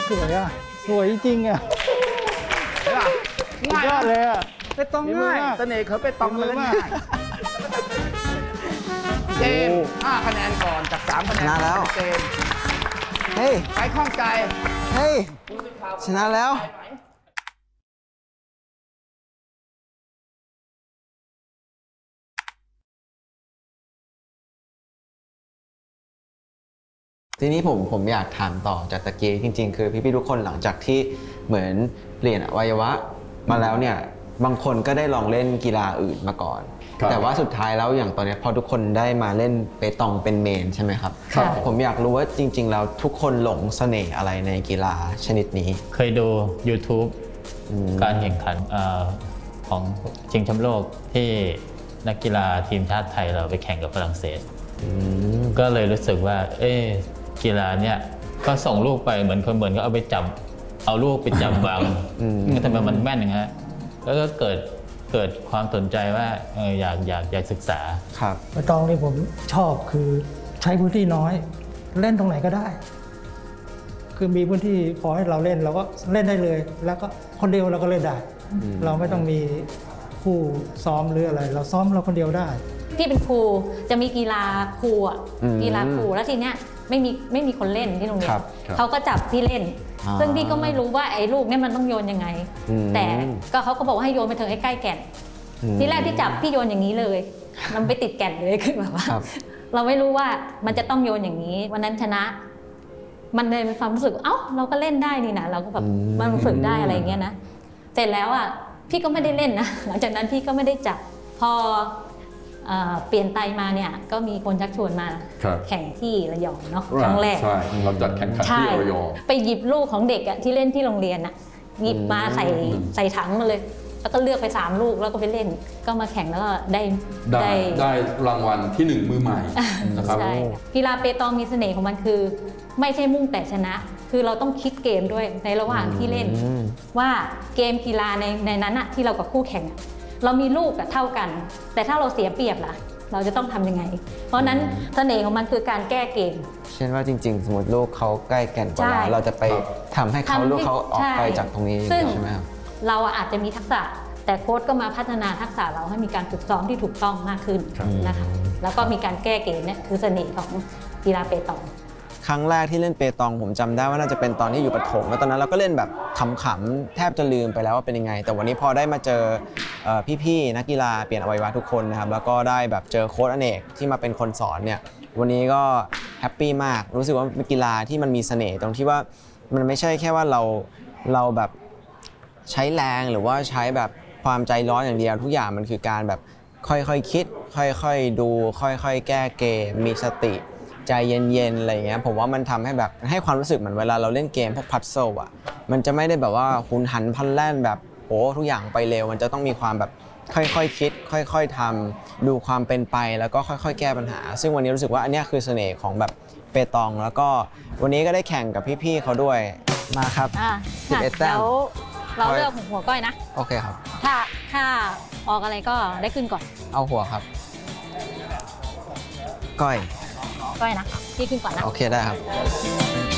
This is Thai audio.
สวยอ่ะสวยจริงอ่ะเห็นป่ะง่ายยอดเลยอ่ะเปตองง่ายเสน่ห์เขาเปตองเลยง่ายเจม5 คะแนนก่อนจาก3 คะแนนแล้วเจมเฮ้ยใครข้องใจเฮ้ยชนะแล้วทีนี้ผมอยากถามต่อจากตะกี้จริงๆคือพี่ๆทุกคนหลังจากที่เหมือนเปลี่ยนอวัยวะมาแล้วเนี่ยบางคนก็ได้ลองเล่นกีฬาอื่นมาก่อนแต่ว่าสุดท้ายแล้วอย่างตอนนี้พอทุกคนได้มาเล่นเปตองเป็นเมนใช่ไหมครับผมอยากรู้ว่าจริงๆแล้วทุกคนหลงเสน่ห์อะไรในกีฬาชนิดนี้เคยดู YouTube การแข่งขันของชิงแชมป์โลกที่นักกีฬาทีมชาติไทยเราไปแข่งกับฝรั่งเศสก็เลยรู้สึกว่ากีฬาเนี่ยก็ส่งลูกไปเหมือนก็เอาไปจับเอาลูกไปจับวางทำไมมันแม่นอย่างเงี้ยแล้วก็เกิดความสนใจว่าอยากศึกษาครับเปตองนี่ผมชอบคือใช้พื้นที่น้อยเล่นตรงไหนก็ได้คือมีพื้นที่พอให้เราเล่นเราก็เล่นได้เลยแล้วก็คนเดียวเราก็เล่นได้เราไม่ต้องมีคู่ซ้อมหรืออะไรเราซ้อมเราคนเดียวได้พี่เป็นครูจะมีกีฬาครูอ่ะกีฬาครูแล้วทีเนี้ยไม่มีคนเล่นที่โรงเรียนเขาก็จับพี่เล่นซึ่งพี่ก็ไม่รู้ว่าไอ้ลูกเนี่ยมันต้องโยนยังไงแต่ก็เขาก็บอกว่าให้โยนไปเถอะให้ใกล้แก่นทีแรกที่จับพี่โยนอย่างนี้เลยมันไปติดแก่นเลยคือแบบว่าเราไม่รู้ว่ามันจะต้องโยนอย่างนี้วันนั้นชนะมันเลยมีความรู้สึกเอ้าเราก็เล่นได้นี่นะเราก็แบบมันฝึกได้อะไรอย่างเงี้ยนะเสร็จแล้วอ่ะพี่ก็ไม่ได้เล่นนะหลังจากนั้นพี่ก็ไม่ได้จับพอเปลี่ยนไตมาเนี่ยก็มีคนชักชวนมาแข่งที่ระยองเนาะครั้งแรกใช่เราจัดแข่งขันที่ระยองไปหยิบลูกของเด็กอะที่เล่นที่โรงเรียนอะหยิบมาใส่ถังมาเลยแล้วก็เลือกไป3 ลูกแล้วก็ไปเล่นก็มาแข่งแล้วก็ได้รางวัลที่1มือใหม่นะครับใช่กีฬาเปตองมีเสน่ห์ของมันคือไม่ใช่มุ่งแต่ชนะคือเราต้องคิดเกมด้วยในระหว่างที่เล่นว่าเกมกีฬาในนั้นอะที่เรากับคู่แข่งเรามีลูกเท่ากันแต่ถ้าเราเสียเปรียบล่ะเราจะต้องทำยังไงเพราะนั้นเสน่ห์ของมันคือการแก้เกมเช่นว่าจริงๆสมมติลูกเขาใกล้แก่นกว่าเราจะไปทำให้ลูกเขาออกไปจากตรงนี้ใช่ไหมครับเราอาจจะมีทักษะแต่โค้ชก็มาพัฒนาทักษะเราให้มีการฝึกซ้อมที่ถูกต้องมากขึ้นนะคะแล้วก็มีการแก้เกมเนี่ยคือเสน่ห์ของกีฬาเปตองครั้งแรกที่เล่นเปตองผมจำได้ว่าน่าจะเป็นตอนที่อยู่ประถมแล้วตอนนั้นเราก็เล่นแบบขำๆแทบจะลืมไปแล้วว่าเป็นยังไงแต่วันนี้พอได้มาเจอพี่ๆนักกีฬาเปลี่ยนอวัยวะทุกคนนะครับแล้วก็ได้แบบเจอโค้ชอเนกที่มาเป็นคนสอนเนี่ยวันนี้ก็แฮปปี้มากรู้สึกว่าเป็นกีฬาที่มันมีเสน่ห์ตรงที่ว่ามันไม่ใช่แค่ว่าเราแบบใช้แรงหรือว่าใช้แบบความใจร้อนอย่างเดียวทุกอย่างมันคือการแบบค่อยๆคิดค่อยๆดูค่อยๆแก้เกมมีสติใจเย็นๆอะไรอย่างเงี้ยผมว่ามันทำให้แบบให้ความรู้สึกเหมือนเวลาเราเล่นเกมพวกพัซเซิลอ่ะมันจะไม่ได้แบบว่าหุนหันพลันแล่นแบบโอ้ทุกอย่างไปเร็วมันจะต้องมีความแบบค่อยๆคิดค่อยๆทำดูความเป็นไปแล้วก็ค่อยๆแก้ปัญหาซึ่งวันนี้รู้สึกว่าอันนี้คือเสน่ห์ของแบบเปตองแล้วก็วันนี้ก็ได้แข่งกับพี่ๆเขาด้วยมาครับ11 แต้มเราเลือกหัวก้อยนะโอเคครับถ้าออกอะไรก็ได้ขึ้นก่อนเอาหัวครับก้อยนะพี่ขึ้นก่อนนะโอเคได้ครับ